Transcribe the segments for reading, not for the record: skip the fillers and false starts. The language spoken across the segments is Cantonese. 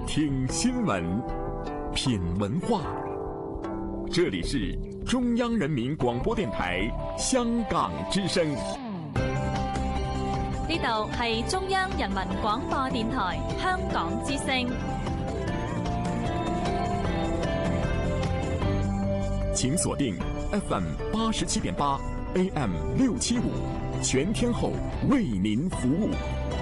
听新闻，品文化。这里是中央人民广播電台香港之聲。 呢度係中央人民廣播電台香港之聲。 請鎖定 FM 87.8 AM 675，全天候為您服務。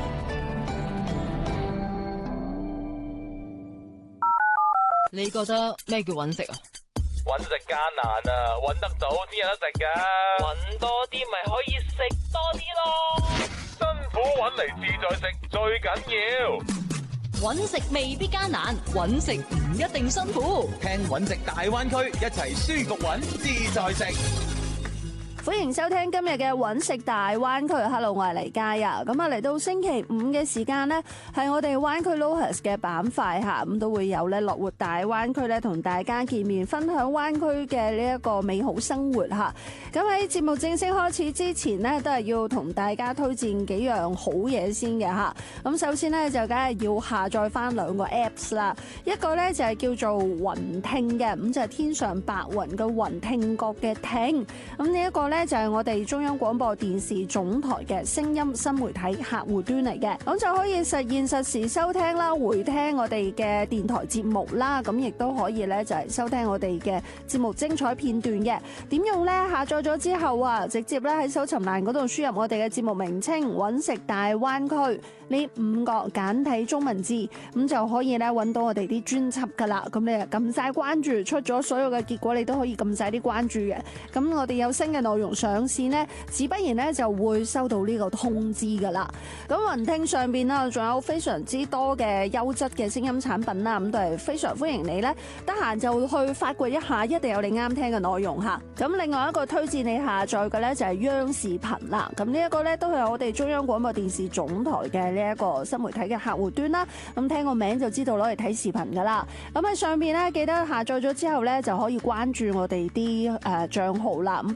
你覺得咩叫揾食啊？ 揾食艱難啊，揾得到先有得食㗎。揾多啲咪可以食多啲咯。辛苦揾嚟自在食最緊要。 揾食未必艱難，揾食唔一定辛苦。 聽揾食大灣區，一齊舒服揾自在食。 歡迎收聽今日嘅揾食大灣區。Hello， 我係黎嘉啊。咁啊，嚟到星期五嘅時間呢，係我哋灣區 LOHAS 嘅板塊吓，咁都會有咧樂活大灣區咧同大家見面，分享灣區嘅呢一個美好生活吓。咁喺節目正式開始之前呢，都係要同大家推薦幾樣好嘢先嘅吓。咁首先呢，就梗係要下載翻兩個 Apps 啦，一個呢，就係叫做雲聽嘅，咁就係天上白雲嘅雲，聽覺嘅聽。咁呢一個呢，就係我哋中央廣播電視總台嘅聲音新媒體客戶端嚟嘅，咁就可以實現實時收聽啦、回聽我哋嘅電台節目啦，咁亦都可以咧就係收聽我哋嘅節目精彩片段嘅。點用呢？下載咗之後啊，直接咧喺搜尋欄嗰度輸入我哋嘅節目名稱揾食大灣區呢5個簡體中文字，咁就可以咧揾到我哋啲專輯噶啦。咁你撳晒關注，出咗所有嘅結果，你都可以撳晒啲關注嘅。咁我哋有新嘅內容上線呢，自不然咧就會收到呢個通知噶啦。咁雲聽上邊啦，仲有非常之多嘅優質嘅聲音產品啦，咁都係非常歡迎你咧，得閒就去發掘一下，一定有你啱聽嘅內容吓。咁另外一個推薦你下載嘅咧就係央視頻啦。咁呢一個咧都係我哋中央廣播電視總台嘅呢一個新媒體嘅客戶端啦。咁聽個名就知道攞嚟睇視頻噶啦。咁喺上邊咧記得下載咗之後咧就可以關注我哋啲賬號啦。咁